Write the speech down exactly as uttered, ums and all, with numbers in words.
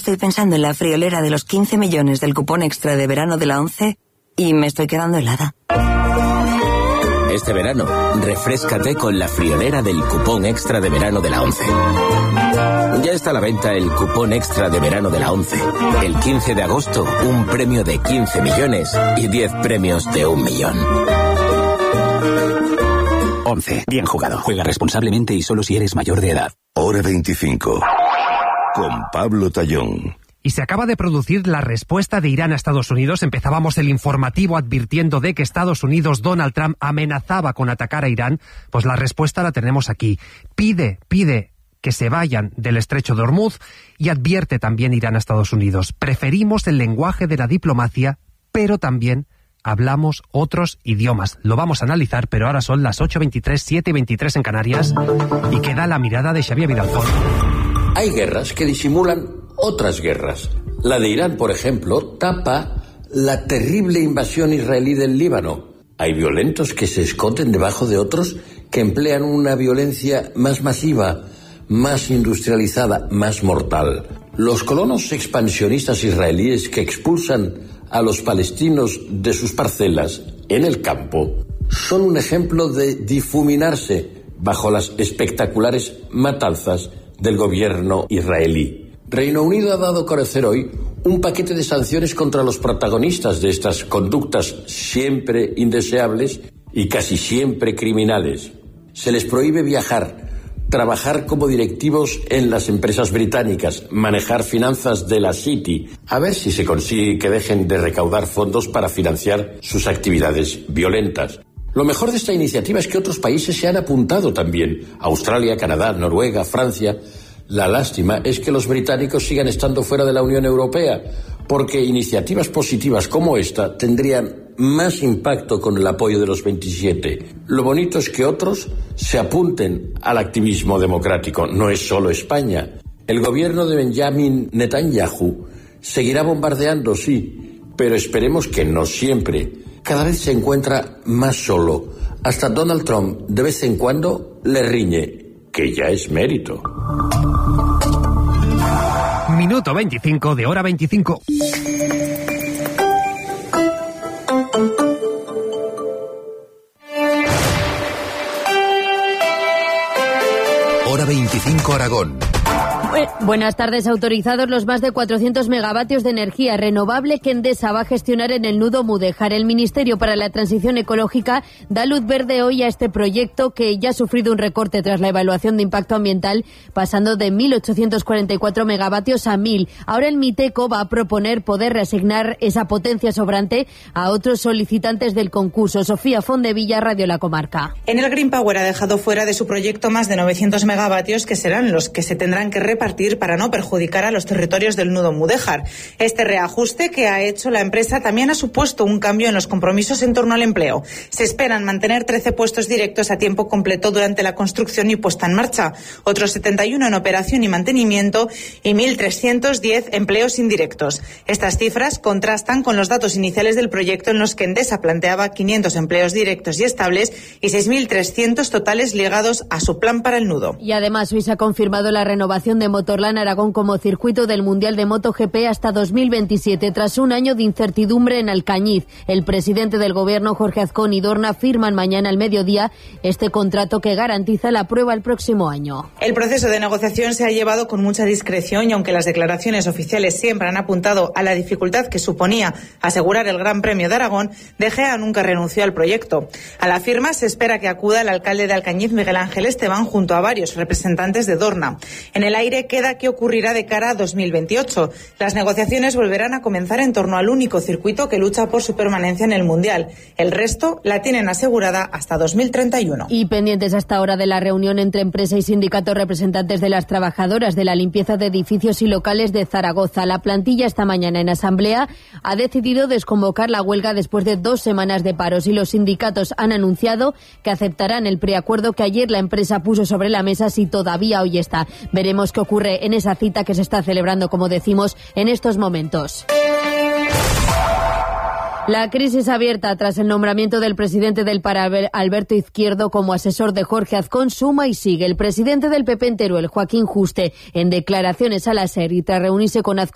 estoy pensando en la friolera de los quince millones del cupón extra de verano de la ONCE y me estoy quedando helada. Este verano, refréscate con la friolera del cupón extra de verano de la ONCE. Ya está a la venta el cupón extra de verano de la ONCE. El quince de agosto, un premio de quince millones y diez premios de un millón. ONCE. Bien jugado. Juega responsablemente y solo si eres mayor de edad. Hora veinticinco. Con Pablo Tallón. Y se acaba de producir la respuesta de Irán a Estados Unidos. Empezábamos el informativo advirtiendo de que Estados Unidos, Donald Trump, amenazaba con atacar a Irán. Pues la respuesta la tenemos aquí. Pide, pide que se vayan del estrecho de Hormuz y advierte también Irán a Estados Unidos. Preferimos el lenguaje de la diplomacia, pero también hablamos otros idiomas. Lo vamos a analizar, pero ahora son las ocho veintitrés, siete veintitrés en Canarias y queda la mirada de Xavier Vidalfón. Hay guerras que disimulan otras guerras. La de Irán, por ejemplo, tapa la terrible invasión israelí del Líbano. Hay violentos que se esconden debajo de otros que emplean una violencia más masiva, más industrializada, más mortal. Los colonos expansionistas israelíes que expulsan a los palestinos de sus parcelas en el campo son un ejemplo de difuminarse bajo las espectaculares matanzas del gobierno israelí. Reino Unido ha dado a conocer hoy un paquete de sanciones contra los protagonistas de estas conductas siempre indeseables y casi siempre criminales. Se les prohíbe viajar, trabajar como directivos en las empresas británicas, manejar finanzas de la City, a ver si se consigue que dejen de recaudar fondos para financiar sus actividades violentas. Lo mejor de esta iniciativa es que otros países se han apuntado también. Australia, Canadá, Noruega, Francia. La lástima es que los británicos sigan estando fuera de la Unión Europea, porque iniciativas positivas como esta tendrían más impacto con el apoyo de los veintisiete. Lo bonito es que otros se apunten al activismo democrático. No es solo España. El gobierno de Benjamin Netanyahu seguirá bombardeando, sí, pero esperemos que no siempre. Cada vez se encuentra más solo. Hasta Donald Trump de vez en cuando le riñe, que ya es mérito. Minuto veinticinco de hora veinticinco. Hora veinticinco Aragón. Buenas tardes. Autorizados los más de cuatrocientos megavatios de energía renovable que Endesa va a gestionar en el nudo Mudéjar. El Ministerio para la Transición Ecológica da luz verde hoy a este proyecto que ya ha sufrido un recorte tras la evaluación de impacto ambiental, pasando de mil ochocientos cuarenta y cuatro megavatios a mil. Ahora el Miteco va a proponer poder reasignar esa potencia sobrante a otros solicitantes del concurso. Sofía Fondevilla, Radio La Comarca. En el Green Power ha dejado fuera de su proyecto más de novecientos megavatios que serán los que se tendrán que repartir para no perjudicar a los territorios del nudo Mudéjar. Este reajuste que ha hecho la empresa también ha supuesto un cambio en los compromisos en torno al empleo. Se esperan mantener trece puestos directos a tiempo completo durante la construcción y puesta en marcha, otros setenta y uno en operación y mantenimiento y mil trescientos diez empleos indirectos. Estas cifras contrastan con los datos iniciales del proyecto en los que Endesa planteaba quinientos empleos directos y estables y seis mil trescientos totales ligados a su plan para el nudo. Y además hoy se ha confirmado la renovación de Motorland Aragón como circuito del Mundial de MotoGP hasta dos mil veintisiete, tras un año de incertidumbre en Alcañiz. El presidente del Gobierno, Jorge Azcón, y Dorna firman mañana al mediodía este contrato que garantiza la prueba el próximo año. El proceso de negociación se ha llevado con mucha discreción y aunque las declaraciones oficiales siempre han apuntado a la dificultad que suponía asegurar el Gran Premio de Aragón, De Gea nunca renunció al proyecto. A la firma se espera que acuda el alcalde de Alcañiz, Miguel Ángel Esteban, junto a varios representantes de Dorna. En el aire queda qué ocurrirá de cara a dos mil veintiocho. Las negociaciones volverán a comenzar en torno al único circuito que lucha por su permanencia en el Mundial. El resto la tienen asegurada hasta dos mil treinta y uno. Y pendientes hasta ahora de la reunión entre empresa y sindicatos representantes de las trabajadoras de la limpieza de edificios y locales de Zaragoza. La plantilla esta mañana en asamblea ha decidido desconvocar la huelga después de dos semanas de paros y los sindicatos han anunciado que aceptarán el preacuerdo que ayer la empresa puso sobre la mesa si todavía hoy está. Veremos qué ocurre en esa cita que se está celebrando, como decimos, en estos momentos. La crisis abierta tras el nombramiento del presidente del P A R, Alberto Izquierdo, como asesor de Jorge Azcón, suma y sigue. El presidente del P P en Teruel, Joaquín Juste, en declaraciones a la SER y tras reunirse con Azcón,